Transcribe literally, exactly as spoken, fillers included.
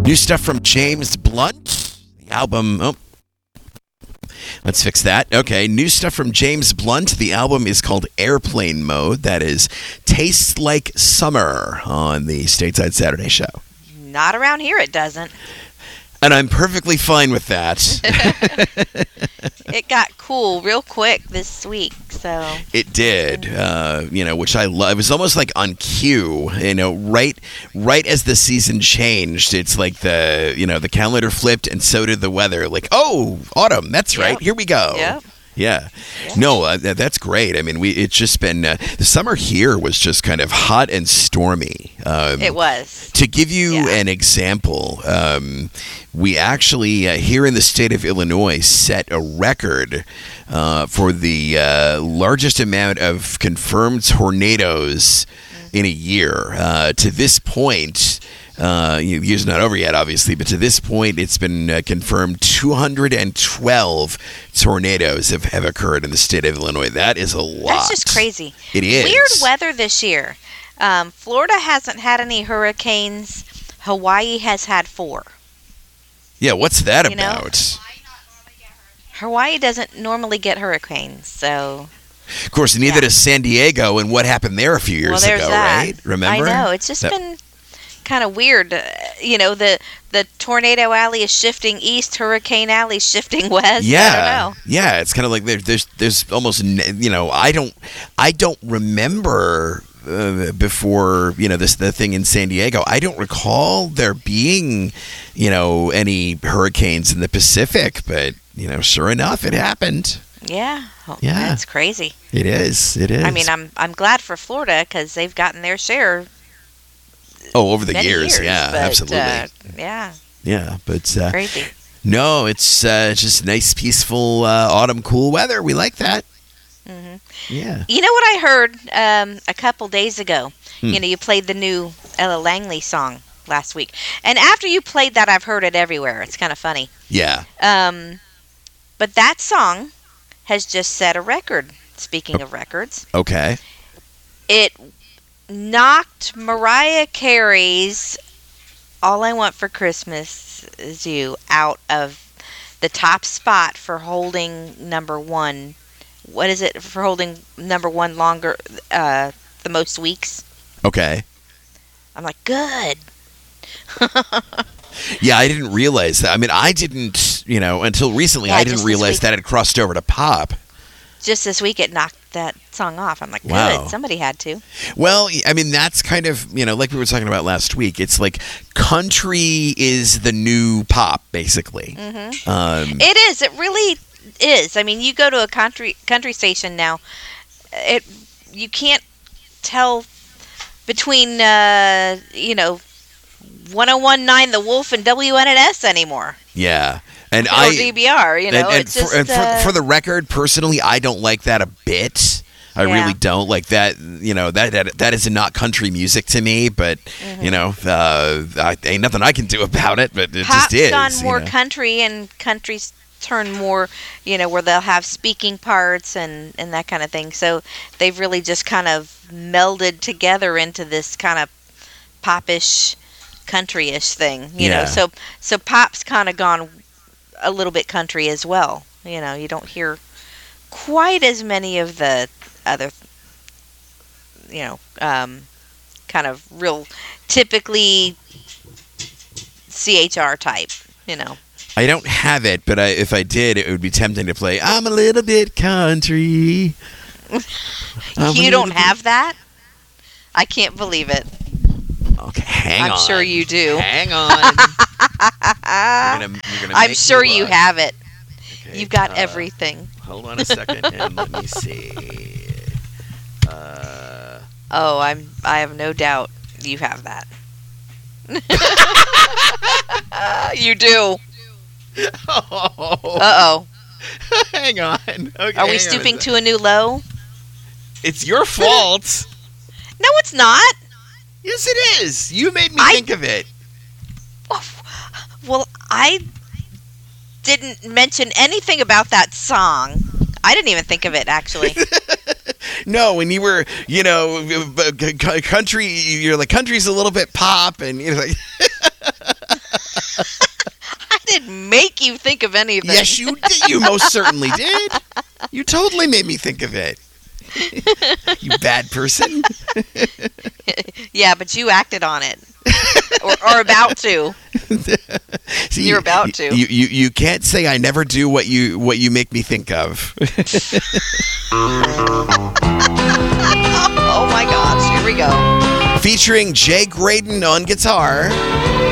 New stuff from James Blunt. The album... Oh. Let's fix that. Okay, new stuff from James Blunt. The album is called Airplane Mode. That is Tastes Like Summer on the Stateside Saturday Show. Not around here, it doesn't. And I'm perfectly fine with that. It got cool real quick this week, so... It did, uh, you know, which I love. It was almost like on cue, you know, right right as the season changed. It's like the, you know, the calendar flipped and so did the weather. Like, oh, autumn, that's right, yep. Here we go. Yep. Yeah. yeah. No, uh, that's great. I mean, we it's just been, uh, the summer here was just kind of hot and stormy. Um, it was. To give you yeah. an example, um, we actually, uh, here in the state of Illinois, set a record uh, for the uh, largest amount of confirmed tornadoes mm-hmm. in a year. Uh, to this point, uh, the year's not over yet, obviously, but to this point, it's been uh, confirmed two hundred twelve tornadoes have, have occurred in the state of Illinois. That is a lot. That's just crazy. It is. Weird weather this year. Um, Florida hasn't had any hurricanes. Hawaii has had four. Yeah, what's that you know? about? Hawaii doesn't normally get hurricanes, so... Of course, neither yeah. does San Diego, and what happened there a few years well, ago, that. right? Remember? I know. It's just that- been kind of weird. Uh, you know, the the Tornado Alley is shifting east, Hurricane Alley is shifting west. Yeah, I don't know. Yeah, it's kind of like there, there's there's almost, you know, I don't I don't remember uh, before, you know, this the thing in San Diego. I don't recall there being, you know, any hurricanes in the Pacific, but you know, sure enough, it happened. Yeah. Well, Yeah. That's crazy. It is. It is. I mean, I'm I'm glad for Florida because they've gotten their share. oh, over the many years, years, yeah, but, absolutely. Uh, yeah. Yeah, but uh, Crazy. no, it's uh, just nice, peaceful uh, autumn, cool weather. We like that. hmm Yeah. You know what I heard um, a couple days ago? Hmm. You know, you played the new Ella Langley song last week, and after you played that, I've heard it everywhere. It's kind of funny. Yeah. Um, but that song has just set a record. Speaking of records, Okay. it knocked Mariah Carey's "All I Want for Christmas Is You" out of the top spot for holding number one. What is it for holding number one longer, uh, the most weeks? Okay. I'm like, good. Yeah, I didn't realize that. I mean, I didn't, you know, until recently, Yeah, I just didn't this realize week. that it crossed over to pop. Just this week, it knocked that song off. I'm like, good. Wow. Somebody had to. Well, I mean, that's kind of, you know, like we were talking about last week. It's like country is the new pop, basically. Mm-hmm. Um, It is. It really is. I mean, you go to a country country station now, it you can't tell between uh, you know one oh one point nine The Wolf and W N S anymore. yeah. And Or I D B R, you know. and, and it's for, just, and for, uh, for the record, personally, I don't like that a bit. I Yeah. really don't like that. You know, that that, that is not country music to me. But Mm-hmm. you know, uh, I, ain't nothing I can do about it. But it pop's just is. gone you more know. country, and country's turn more, you know, where they'll have speaking parts and, and that kind of thing. So they've really just kind of melded together into this kind of popish, country-ish thing, you Yeah. know. So so pop's kind of gone a little bit country as well. You know, you don't hear quite as many of the other, you know, um, kind of real typically C H R type, you know. I don't have it, but I, if I did, it would be tempting to play. I'm a little bit country. I'm a You little don't bit- have that? I can't believe it. Okay, hang I'm on. sure you do. Hang on. you're gonna, you're gonna I'm make sure me you look. have it. Okay, You've got uh, everything. Hold on a second, and let me see. Uh, Oh, I'm. I have no doubt you have that. You do. oh, Uh oh. hang on. Okay, Are hang we on stooping a to a new low? sec. It's your fault. No, it's not. Yes, it is. You made me I- think of it. Well, I didn't mention anything about that song. I didn't even think of it, actually. No, when you were, you know, c- c- country, you're like, country's a little bit pop, and you're like, I didn't make you think of anything. Yes, you did. You most certainly did. You totally made me think of it. You bad person. Yeah, but you acted on it. or, or about to. See, You're about to. You, you you can't say I never do what you what you make me think of. Oh my gosh, here we go. Featuring Jay Graydon on guitar.